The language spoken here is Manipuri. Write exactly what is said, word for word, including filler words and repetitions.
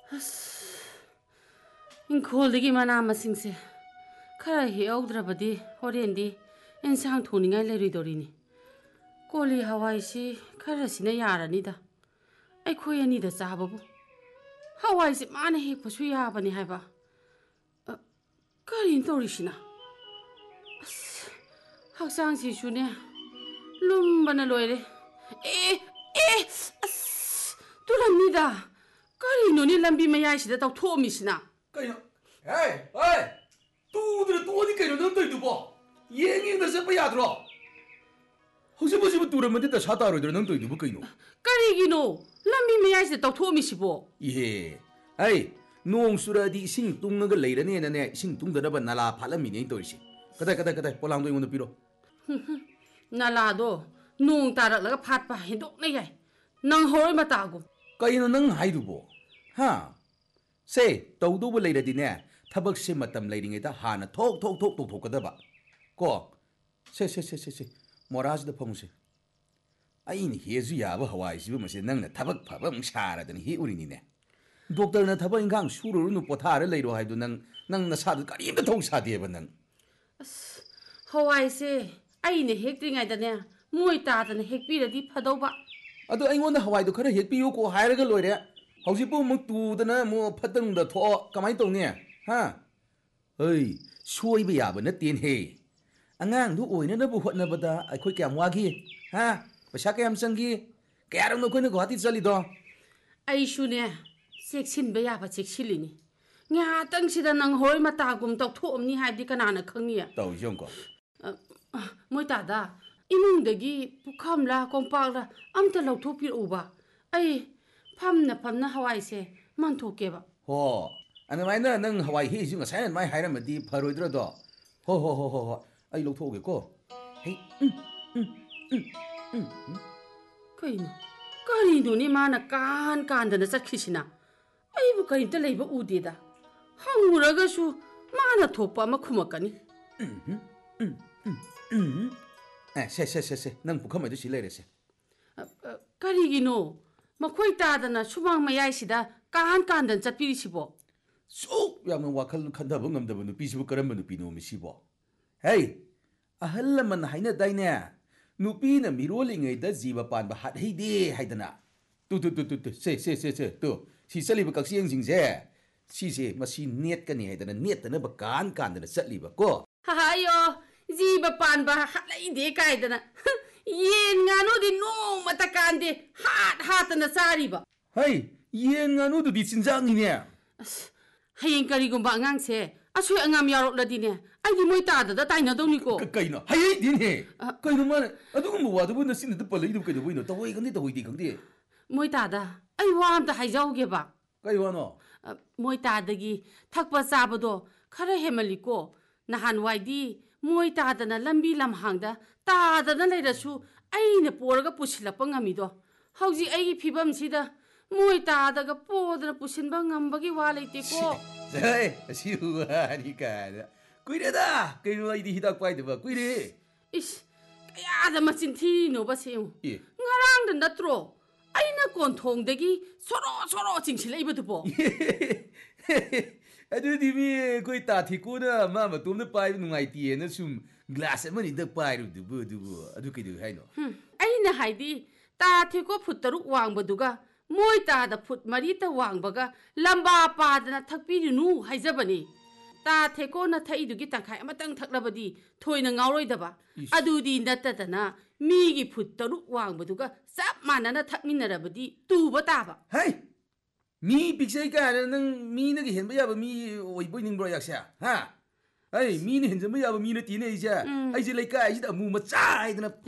ꯏꯪꯈꯣꯜꯗꯒꯤ ꯃꯅꯥ ꯃꯁꯤꯡꯁꯦ ꯈꯔ ꯍꯦꯛꯍꯧꯗ꯭ꯔꯕꯗꯤ ꯍꯣꯔꯦꯟꯗꯤ ꯏꯟꯁꯥꯡ ꯊꯣꯡꯅꯤꯡꯉꯥꯏ ꯂꯩꯔꯣꯏꯗꯧꯔꯤꯅꯤ. ꯀꯣꯂꯤ ꯍꯋꯥꯏꯁꯤ ꯈꯔꯁꯤꯅ ꯌꯥꯔꯅꯤꯗ. ꯑꯩꯈꯣꯏ ꯑꯅꯤꯗ ꯆꯥꯕꯕꯨ. ꯍꯋꯥꯏꯁꯤ ꯃꯥꯅ ꯍꯦꯛꯄꯁꯨ ꯌꯥꯕꯅꯤ ꯍꯥꯏꯕ. ꯀꯔꯤꯅ ꯇꯧꯔꯤꯁꯤꯅ? ꯑꯁ, ꯍꯛꯆꯥꯡꯁꯤꯁꯨꯅꯦ ꯂꯨꯝꯕꯅ ꯂꯣꯏꯔꯦ. ꯑꯦ ꯑꯦ ꯑꯁ, ꯇꯨꯔꯝꯅꯤꯗ. ꯀꯔꯤꯅꯣꯅꯦ ꯂꯝꯕꯤ ꯃꯌꯥꯏꯁꯤꯗ ꯇꯧꯊꯣꯛꯑꯝꯃꯤꯁꯤꯅ? ꯀꯩꯅꯣ? ꯍꯦ, ꯍꯦ! ꯇꯨꯗ꯭ꯔ ꯇꯣꯛꯑꯗꯤ ꯀꯩꯅꯣ ꯅꯪ ꯇꯧꯔꯤꯗꯨꯕꯣ? ꯌꯦꯡ ꯌꯦꯡꯗ ꯆꯠꯄ ꯌꯥꯗ꯭ꯔꯣ? ꯍꯧꯖꯤꯛ ꯍꯧꯖꯤꯛ ꯇꯨꯔꯝꯃꯗꯤ ꯗꯁꯥ ꯇꯥꯔꯣꯏꯗ꯭ꯔꯣ ꯅꯪ ꯇꯧꯔꯤꯗꯨꯕꯨ ꯀꯩꯅꯣ? ꯀꯔꯤꯒꯤꯅꯣ ꯂꯝꯕꯤ ꯃꯌꯥꯏꯁꯤꯗ ꯇꯧꯊꯣꯛꯑꯝꯃꯤꯁꯤꯕꯣ? ꯏꯍꯦ, ꯑꯩ ꯅꯣꯡ ꯆꯨꯔꯛꯑꯗꯤ ꯏꯁꯤꯡ ꯇꯨꯡꯉꯒ ꯂꯩꯔꯅꯦꯅꯅꯦ ꯏꯁꯤꯡ ꯇꯨꯡꯗꯅꯕ ꯅꯂꯥ ꯐꯥꯠꯂꯝꯃꯤꯅꯦ ꯑꯩꯅ ꯇꯧꯔꯤꯁꯦ. ꯀꯗꯥꯏ ꯀꯗꯥꯏ ꯀꯗꯥꯏ ꯄꯣꯂꯥꯡꯗꯣ ꯑꯩꯉꯣꯟꯗ ꯄꯤꯔꯣ. ꯅꯂꯥꯗꯣ ꯅꯣꯡ ꯇꯥꯔꯛꯂꯒ ꯐꯥꯠꯄ ꯍꯦꯟꯗꯣꯛꯅ ꯌꯥꯏ. ꯅꯪ ꯍꯧꯔꯣꯏ ꯃꯇꯥꯒꯨꯝ. ꯀꯩꯅꯣ ꯅꯪ ꯍꯥꯏꯗꯨꯕꯣ? ꯍꯥ? ꯁꯦ ꯇꯧꯗꯧꯕ ꯂꯩꯔꯗꯤꯅꯦ ꯊꯕꯛꯁꯦ ꯃꯇꯝ ꯂꯩꯔꯤꯉꯩꯗ ꯍꯥꯟꯅ ꯊꯣꯛ ꯊꯣꯛ ꯊꯣꯛ ꯇꯧꯊꯣꯛꯀꯗꯕ. ꯀꯣ? ꯁꯦ ꯁꯦ ꯁꯦ ꯁꯦ ꯁꯦ ꯃꯣꯔꯥꯁꯤꯗ ꯐꯝꯃꯨꯁꯦ. ꯑꯩꯅ ꯍꯦꯛꯑꯁꯨ ꯌꯥꯕ ꯍꯋꯥꯏꯁꯤꯕꯨ ꯃꯁꯤ ꯅꯪꯅ ꯊꯕꯛ ꯐꯕ ꯑꯃꯨꯛ ꯁꯥꯔꯗꯅ ꯍꯦꯛꯎꯔꯤꯅꯤꯅꯦ. ꯗꯣꯛꯇꯔꯅ ꯊꯕꯛ ꯏꯟꯈꯥꯡ ꯁꯨꯔꯨꯔꯨꯅꯨ ꯄꯣꯊꯥꯔ ꯂꯩꯔꯣ ꯍꯥꯏꯗꯣ ꯅꯪ ꯅꯪ ꯅꯁꯥꯗ ꯀꯔꯤꯝꯇ ꯊꯧ ꯁꯥꯗꯦꯕ ꯅꯪ. ꯑꯁ, ꯍꯋꯥꯏꯁꯦ ꯑꯩꯅ ꯍꯦꯛꯇ꯭ꯔꯤꯉꯩꯗꯅꯦ ꯃꯣꯏ ꯇꯥꯗꯅ ꯍꯦꯛꯄꯤꯔꯗꯤ ꯐꯗꯧꯕ. ꯑꯗꯣ ꯑꯩꯉꯣꯟꯗ ꯍꯋꯥꯏꯗꯣ ꯈꯔ ꯍꯦꯛꯄꯤꯌꯨꯀꯣ ꯍꯥꯏꯔꯒ ꯂꯣꯏꯔꯦ. ꯍꯧꯖꯤꯛꯄꯨ ꯑꯃꯨꯛ ꯇꯨꯗꯅ ꯑꯃꯨꯛ ꯐꯠꯇꯅꯨꯡꯗ ꯊꯣꯛꯑꯣ ꯀꯃꯥꯏꯅ ꯇꯧꯅꯤ? ꯍꯥ? ꯑꯩ ꯁꯣꯏꯕ ꯌꯥꯕ ꯅꯠꯇꯦꯅꯦꯍꯦ. ꯑꯉꯥꯡꯗꯨ ꯑꯣꯏꯅꯅꯕ ꯍꯣꯠꯅꯕꯗ ꯑꯩꯈꯣꯏ ꯀꯌꯥꯝ ꯋꯥꯈꯤ? ꯍꯥ? ꯄꯩꯁꯥ ꯀꯌꯥꯝ ꯆꯪꯈꯤ? ꯀꯌꯥꯔꯛꯅꯣ ꯑꯩꯈꯣꯏꯅ ꯒꯨꯋꯥꯍꯥꯇꯤ ꯆꯠꯂꯤꯗꯣ? ꯑꯩꯁꯨꯅꯦ ꯆꯦꯛꯁꯤꯟꯕ ꯌꯥꯕ ꯆꯦꯛꯁꯤꯜꯂꯤꯅꯤ. ꯉꯥꯏꯍꯥꯛꯇꯪꯁꯤꯗ ꯅꯪ ꯍꯣꯔꯣꯏ ꯃꯇꯥꯒꯨꯝ ꯇꯧꯊꯣꯛꯑꯝꯅꯤ ꯍꯥꯏꯕꯗꯤ ꯀꯅꯥꯅ ꯈꯪꯅꯤ? ꯇꯧꯔꯤꯁꯦ ꯌꯦꯡꯉꯨꯀꯣ. ꯃꯣꯏ ꯇꯥꯗ ꯏꯃꯨꯡꯗꯒꯤ ꯄꯨꯈꯝꯂꯥ ꯀꯣꯝꯄꯥꯛꯂꯥ ꯑꯝꯇ ꯂꯧꯊꯣꯛꯄꯤꯔꯛꯎꯕ. ꯑꯩ ꯐꯝꯅ ꯐꯝꯅ ꯍꯋꯥꯏꯁꯦ ꯃꯟꯊꯣꯛꯀꯦꯕ. ꯍꯣ, ꯑꯗꯨꯃꯥꯏꯅ ꯅꯪ ꯍꯋꯥꯏ ꯍꯦꯛꯏꯁꯤ ꯉꯁꯥꯏꯅ ꯑꯗꯨꯃꯥꯏꯅ ꯍꯥꯏꯔꯝꯃꯗꯤ ꯐꯔꯣꯏꯗ꯭ꯔꯗꯣ? ꯍꯣ ꯍꯣ ꯍꯣ ꯍꯣ ꯍꯣ ꯑꯩ ꯂꯧꯊꯣꯛꯑꯒꯦꯀꯣ. ꯍꯦ, ꯎꯝ ꯎꯝ ꯎꯝ ꯎꯝ ꯎꯝ. ꯀꯩꯅꯣ? ꯀꯔꯤꯅꯣꯅꯦ ꯃꯥꯅ ꯀꯥꯟ ꯀꯥꯟꯗꯅ ꯆꯠꯈꯤꯁꯤꯅ? ꯑꯩꯕꯨ ꯀꯔꯤꯝꯇ ꯂꯩꯕ ꯎꯗꯦꯗ. ꯍꯪꯉꯨꯔꯒꯁꯨ ꯃꯥꯅ ꯊꯣꯛꯄ ꯑꯃ ꯈꯨꯝꯃꯛꯀꯅꯤ. ꯎꯝ ꯎꯝ ꯎꯝ ꯎꯝ. ꯑꯦ ꯁꯦ ꯁꯦ ꯁꯦ ꯁꯦ ꯅꯪ ꯄꯨꯈꯝ ꯑꯗꯨ ꯁꯤ ꯂꯩꯔꯦꯁꯦ. ꯀꯔꯤꯒꯤꯅꯣ ꯃꯈꯣꯏ ꯇꯥꯗꯅ ꯁꯨꯃꯥꯡ ꯃꯌꯥꯏꯁꯤꯗ ꯀꯥꯟ ꯀꯥꯟꯗꯅ ꯆꯠꯄꯤꯔꯤꯁꯤꯕꯣ? ꯁꯨꯛ ꯌꯥꯝꯅ ꯋꯥꯈꯜ ꯈꯟꯊꯕ ꯉꯝꯗꯕ ꯅꯨꯄꯤꯁꯤꯕꯨ ꯀꯔꯝꯕ ꯅꯨꯄꯤꯅꯣ ꯃꯤꯁꯤꯕꯣ? ꯍꯦ, ꯑꯍꯜ ꯂꯃꯟ ꯍꯥꯏꯅꯗꯥꯏꯅꯦ ꯅꯨꯄꯤꯅ ꯃꯤꯔꯣꯜꯂꯤꯉꯩꯗ ꯖꯤꯕ ꯄꯥꯟꯕ ꯍꯥꯠꯍꯩꯗꯦ ꯍꯥꯏꯗꯅ. Two two two two two ꯁꯦ ꯁꯦ ꯁꯦ ꯁꯦ ꯇꯨ ꯁꯤ ꯆꯠꯂꯤꯕ ꯀꯛꯆꯤꯡꯁꯤꯡꯁꯦ ꯁꯤꯁꯦ ꯃꯁꯤ ꯅꯦꯠꯀꯅꯤ ꯍꯥꯏꯗꯅ ꯅꯦꯠꯇꯅꯕ ꯀꯥꯟ ꯀꯥꯟꯗꯅ ꯆꯠꯂꯤꯕ ꯀꯣ. ꯍꯥꯏꯌꯣ ꯖꯤꯕ ꯄꯥꯟꯕ ꯍꯥꯠꯍꯩꯗꯦ ꯀꯥꯏꯗꯅ. ꯌꯦꯟ ꯉꯥꯅꯨꯗꯤ ꯅꯣꯡꯃꯇ ꯀꯥꯟꯗꯦ ꯍꯥꯠ ꯍꯥꯠꯇꯅ ꯆꯥꯔꯤꯕ. ꯍꯩ, ꯌꯦꯟ ꯉꯥꯅꯨꯗꯨꯗꯤ ꯆꯤꯟꯖꯥꯛꯅꯤꯅꯦ. ꯑꯁ, ꯍꯌꯦꯡ ꯀꯔꯤꯒꯨꯝꯕ ꯑꯉꯥꯡꯁꯦ ꯑꯁꯣꯏ ꯑꯉꯥꯝ ꯌꯥꯎꯔꯛꯂꯗꯤꯅꯦ ꯑꯩꯗꯤ ꯃꯣꯏ ꯇꯥꯗꯗ ꯇꯥꯏꯅꯗꯧꯅꯤꯀꯣ. ꯀꯩꯅꯣ ꯍꯩꯍꯩꯗꯦꯅꯦ. ꯀꯩꯅꯣ ꯃꯥꯅ ꯑꯗꯨꯒꯨꯝꯕ ꯋꯥꯗꯨꯕꯨ ꯅꯆꯤꯟꯗ ꯄꯜꯂꯛꯏꯗꯨ ꯀꯩꯗꯧꯕꯩꯅꯣ? ꯇꯧꯑꯣꯏ ꯈꯪꯗꯦ ꯇꯧꯑꯣꯏꯗꯦ ꯈꯪꯗꯦ. ꯃꯣꯏ ꯇꯥꯗ ꯑꯩ ꯋꯥ ꯑꯝꯇ ꯍꯥꯏꯖꯧꯒꯦꯕ. ꯀꯩ ꯋꯥꯅꯣ? ꯃꯣꯏ ꯇꯥꯗꯒꯤ ꯊꯛꯄ ꯆꯥꯕꯗꯣ ꯈꯔ ꯍꯦꯃꯜꯂꯤꯀꯣ. ꯅꯍꯥꯟꯋꯥꯏꯗꯤ ꯃꯣꯏ ꯇꯥꯗꯅ ꯂꯝꯕꯤ ꯂꯝꯍꯥꯡꯗ ꯇꯥꯗꯅ ꯂꯩꯔꯁꯨ ꯑꯩꯅ ꯄꯣꯔꯒ ꯄꯨꯁꯤꯜꯂꯛꯄ ꯉꯝꯃꯤꯗꯣ. ꯍꯧꯖꯤꯛ ꯑꯩꯒꯤ ꯐꯤꯕꯝꯁꯤꯗ ꯃꯣꯏ ꯇꯥꯗꯒ ꯄꯣꯗꯅ ꯄꯨꯁꯤꯟꯕ ꯉꯝꯕꯒꯤ ꯋꯥ ꯂꯩꯇꯦꯀꯣ. ꯖꯩ ꯑꯁꯤꯕꯨ ꯋꯥꯅꯤ ꯀꯥꯏꯅ. ꯀꯨꯏꯔꯦꯗ ꯀꯩꯅꯣ ꯑꯩꯗꯤ ꯍꯤꯗꯥꯛ ꯄꯥꯏꯗꯕ ꯀꯨꯏꯔꯦ. ꯏꯁ, ꯀꯌꯥꯗ ꯃꯆꯤꯟ ꯊꯤꯔꯤꯅꯣꯕ ꯁꯦꯡꯉꯨ. ꯑꯦ, ꯉꯔꯥꯡꯗ ꯅꯠꯇ꯭ꯔꯣ ꯑꯩꯅ ꯀꯣꯟꯊꯣꯡꯗꯒꯤ ꯁꯣꯔꯣ ꯁꯣꯔꯣ ꯆꯤꯡꯁꯤꯜꯂꯛꯏꯕꯗꯨꯕꯣ? ꯑꯗꯨꯗꯤ ꯃꯤ ꯑꯩꯈꯣꯏ ꯇꯥꯊꯤꯀꯣꯅ ꯃꯥ ꯃꯇꯣꯝꯗ ꯄꯥꯏꯕ ꯅꯨꯡꯉꯥꯏꯇꯦꯅ ꯁꯨꯝ ꯒ꯭ꯂꯥꯁ ꯑꯃꯅꯤꯗ ꯄꯥꯏꯔꯨꯕꯗꯨꯕꯨ ꯑꯗꯨꯕꯨ ꯑꯗꯨ ꯀꯩꯗꯧꯋꯤ ꯍꯥꯏꯅꯣ? ꯑꯩꯅ ꯍꯥꯏꯗꯤ ꯇꯥ ꯊꯦꯀꯣ ꯐꯨꯠ ꯇꯔꯨꯛ ꯋꯥꯡꯕꯗꯨꯒ ꯃꯣꯏ ꯇꯥꯗ ꯐꯨꯠ ꯃꯔꯤꯇ ꯋꯥꯡꯕꯒ ꯂꯝꯕꯥ ꯄꯥꯗꯅ ꯊꯛꯄꯤꯔꯨꯅꯨ ꯍꯥꯏꯖꯕꯅꯤ. ꯇꯥ ꯊꯦꯀꯣꯅ ꯊꯛꯏꯗꯨꯒꯤ ꯇꯪꯈꯥꯏ ꯑꯃꯇꯪ ꯊꯛꯂꯕꯗꯤ ꯊꯣꯏꯅ ꯉꯥꯎꯔꯣꯏꯗꯕ. ꯑꯗꯨꯗꯤ ꯅꯠꯇꯗꯅ ꯃꯤꯒꯤ ꯐꯨꯠ ꯇꯔꯨꯛ ꯋꯥꯡꯕꯗꯨꯒ ꯆꯞ ꯃꯥꯟꯅꯅ ꯊꯛꯃꯤꯟꯅꯔꯕꯗꯤ ꯇꯨꯕ ꯇꯥꯕ. ꯍꯩ, ꯃꯤ ꯄꯤꯛꯆꯩ ꯀꯥꯏꯅ ꯅꯪ ꯃꯤꯅꯒ ꯍꯦꯟꯕ ꯌꯥꯕ ꯃꯤ ꯑꯣꯏꯕꯣꯏ ꯅꯤꯡꯕ꯭ꯔꯣ ꯌꯥꯛꯁꯦ? ꯍꯥ? ꯑꯩ ꯃꯤꯅ ꯍꯦꯟꯖꯟꯕ ꯌꯥꯕ ꯃꯤ ꯅꯠꯇꯦꯅꯦ ꯑꯩꯁꯦ. ꯑꯩꯁꯦ ꯂꯩꯀꯥꯏꯁꯤꯗ ꯑꯃꯨ ꯃꯆꯥ ꯍꯥꯏꯗꯅ